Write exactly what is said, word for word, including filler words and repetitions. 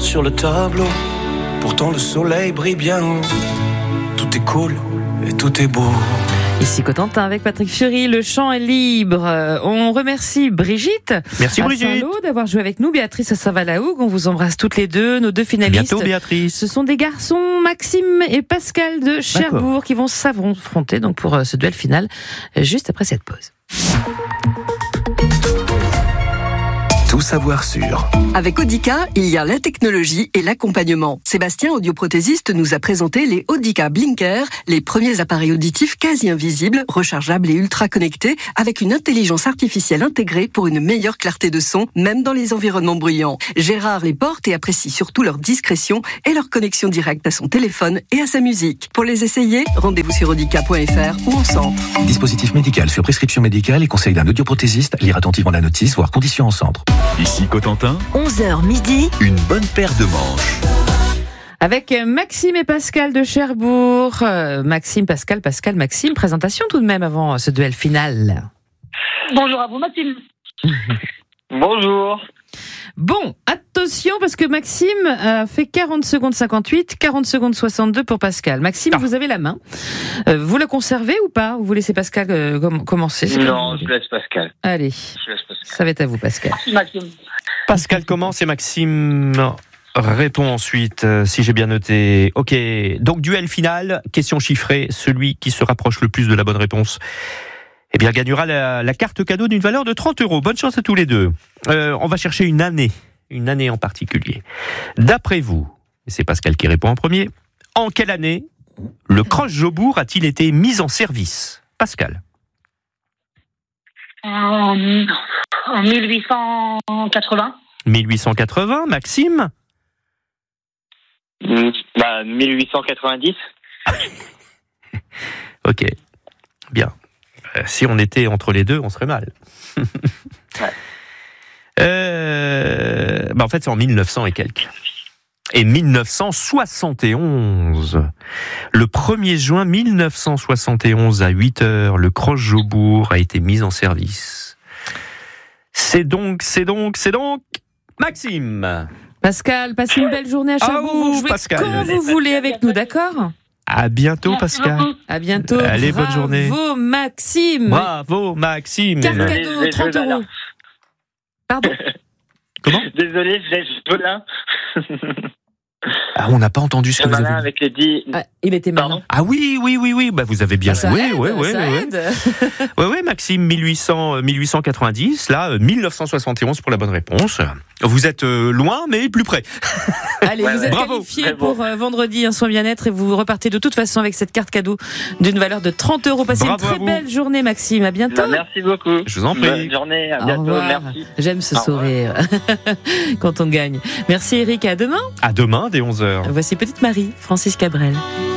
sur le tableau. Pourtant le soleil brille bien haut. Tout est cool et tout est beau. Ici Cotentin avec Patrick Fiori, le champ est libre. On remercie Brigitte. Merci à Brigitte. Saint-Lô d'avoir joué avec nous. Béatrice à Saint-Valahougue. On vous embrasse toutes les deux, nos deux finalistes. Bientôt Béatrice. Ce sont des garçons, Maxime et Pascal de Cherbourg, D'accord. qui vont s'affronter donc pour ce duel final juste après cette pause. Tout savoir sur. Avec Audica, il y a la technologie et l'accompagnement. Sébastien, audioprothésiste, nous a présenté les Audica Blinker, les premiers appareils auditifs quasi invisibles, rechargeables et ultra connectés, avec une intelligence artificielle intégrée pour une meilleure clarté de son, même dans les environnements bruyants. Gérard les porte et apprécie surtout leur discrétion et leur connexion directe à son téléphone et à sa musique. Pour les essayer, rendez-vous sur audica point f r ou en centre. Dispositif médical sur prescription médicale et conseil d'un audioprothésiste. Lire attentivement la notice, voire conditions en centre. Ici Cotentin, onze heures midi, une bonne paire de manches. Avec Maxime et Pascal de Cherbourg. Euh, Maxime, Pascal, Pascal, Maxime. Présentation tout de même avant ce duel final. Bonjour à vous, Maxime. Bonjour. Bon, attention parce que Maxime a fait quarante secondes cinquante-huit, quarante secondes soixante-deux pour Pascal. Maxime, ah. vous avez la main. Euh, vous la conservez ou pas? Ou vous laissez Pascal euh, com- commencer? Non, je laisse Pascal. Allez, je laisse Pascal. Ça va être à vous, Pascal. Merci, Maxime. Pascal commence et Maxime répond ensuite, euh, si j'ai bien noté. Ok, donc duel final, question chiffrée. Celui qui se rapproche le plus de la bonne réponse eh bien, gagnera la, la carte cadeau d'une valeur de trente euros. Bonne chance à tous les deux. Euh, on va chercher une année, une année en particulier. D'après vous, et c'est Pascal qui répond en premier, en quelle année le Croche-Jobour a-t-il été mis en service? Pascal. En, en mille huit cent quatre-vingts. mille huit cent quatre-vingts, Maxime? Mmh, bah, mille huit cent quatre-vingt-dix. Ok, bien. Si on était entre les deux, on serait mal. ouais. euh, bah en fait, c'est en mille neuf cents et quelques. Et mille neuf cent soixante et onze. Le premier juin mille neuf cent soixante et onze à huit heures, le Croche-Jobour a été mis en service. C'est donc, c'est donc, c'est donc Maxime. Pascal, passez une belle journée à Cherbourg. Ah, vous jouez Pascal. quand vous voulez avec nous, d'accord? À bientôt, Pascal. À bientôt. Allez, Bravo, bonne journée. Bravo, Maxime. Bravo, Maxime. Carte cadeau, trente euros. Pardon? Comment? Désolé, j'ai Velin. Ah, on n'a pas entendu ce que vous avez dit. Avec les dix... Ah, il était malin. Ah oui, oui, oui, oui. Bah, vous avez bien ça joué. Aide, ouais, ouais, ça ouais. aide. Ouais, ouais, Maxime, mille huit cents, mille huit cent quatre-vingt-dix. Là, mille neuf cent soixante et onze pour la bonne réponse. Vous êtes euh, loin, mais plus près. Allez, ouais, vous ouais. êtes Bravo. qualifiés pour euh, vendredi un soin bien-être et vous repartez de toute façon avec cette carte cadeau d'une valeur de trente euros. Passez Bravo une très belle journée, Maxime. À bientôt. Bah, merci beaucoup. Je vous en prie. Bonne journée, à Au bientôt, revoir. merci. J'aime ce Au sourire quand on gagne. Merci Eric, à demain. À demain, dès onze heures. Voici Petite Marie, Francis Cabrel.